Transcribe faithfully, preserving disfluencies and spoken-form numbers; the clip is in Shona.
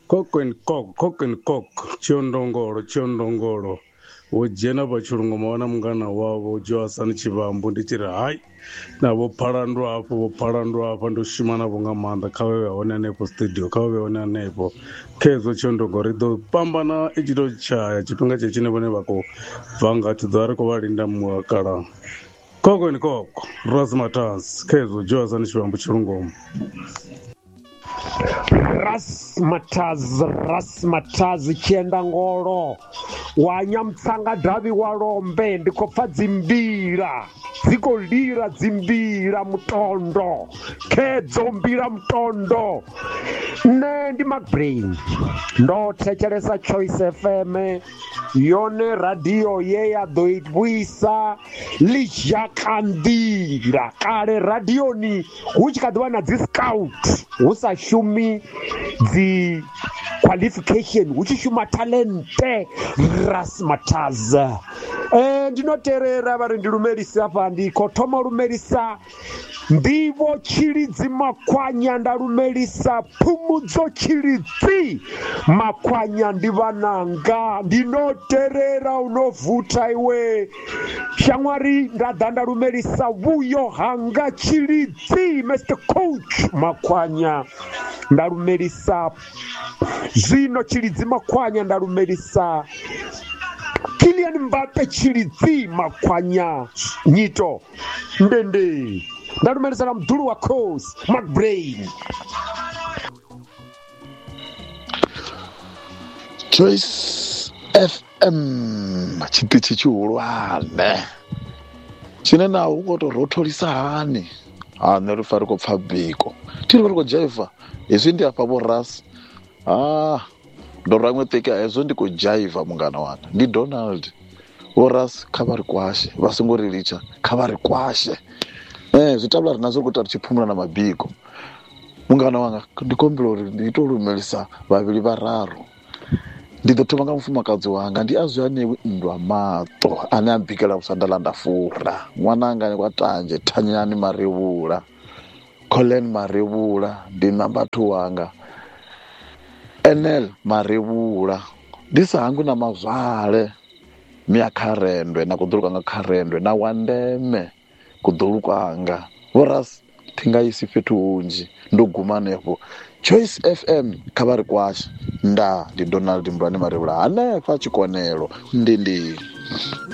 Cock and cock, cock and cock, chiondongoro, chiondongoro. Ujena pachirungu maona mungana wavo Joasani Chivambu ndichiri hai navo phalandu apo vophalandu apa ndoshimana vonga manda khave veona nepo studio khave veona nepo kezo chiondongoro rido pambana ichito chaya chitunga chechine vone vako vanga tidzari kuvalinda muwakala koko ni koko Razzmatazz kezo Joasani Chivambu chirungomo. Razzmatazz, Razzmatazz chiendangoro wanyamutsanga dhavi walombe ndikopfa dzimbira dzikolira dzimbira mutondo kedzo mbira mutondo ne ndi McBrain ndothecheresa Choice F M yone radio ye yadoibwisa lijakandira kale radioni uchikadhiwa na dzi-scout usashumi dzi qualification uchishuma talente. Razzmatazz eh ndinoterera vari ndilumerisa apa ndikotoma lumerisa ndivo chilidzi makwanya ndalumerisa phumudzo chilidzi makwanya ndivananga ndinoterera unovuta iwe shamwari ndadha ndalumerisa vuyo hanga chilidzi Mister Coach makwanya ndalumerisa zvino chilidzi makwanya ndalumerisa Kylian Mbappe chilidzi makwanya nyito ndende ndalumerisa na mdhulu wa course McBrain. Choice F M chitichi chihulwane chine nawo kutorotholisa hani ane rifari kupfa biko tiri vari kujaivha izvi ndi apa vorasi ah ndo ramwe teke hezvo ndikujaivha mungana wana ndi Donald vorasi khavari kwashe vasingorilicha khavari kwashe eh zvitabula rinazo kuti tichipfumura na mabiko mungana wanga ndikombela uri nditolumelisa vavili vararu ndidotoma ngamufumakadzi wanga ndi azwi anewe indwa mato ane ambikela kusandalanda fura mwananga ni kwatanje Thanyani Marivula Colin Marivula ndi number two wanga Enel Marivula ndisa hangu na mazvale mia kharendwe na kuduluka nga kharendwe na wandeme kuduluka anga voras tingaisi fetu unji ndogumanepo Choice F M khavari kwashe nda ndi Donald Mbulani Marivula ane fa chikonelo ndi ndi